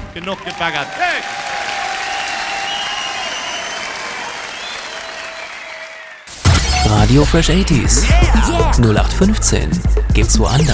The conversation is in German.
Genug gebaggert. Hey! Radio Fresh 80s. 0815 gibt's woanders.